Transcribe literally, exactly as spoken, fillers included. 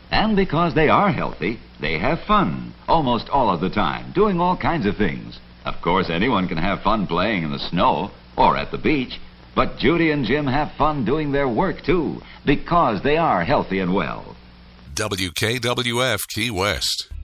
And because they are healthy, they have fun almost all of the time, doing all kinds of things. Of course, anyone can have fun playing in the snow or at the beach, but Judy and Jim have fun doing their work, too, because they are healthy and well. W K W F Key West.